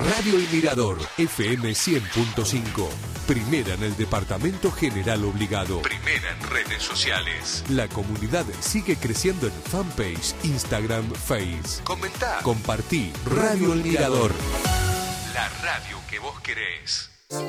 Radio El Mirador, FM 100.5. Primera en el Departamento General Obligado. Primera en redes sociales. La comunidad sigue creciendo en fanpage, Instagram, Face. Comentá, compartí. Radio El Mirador. La radio que vos querés.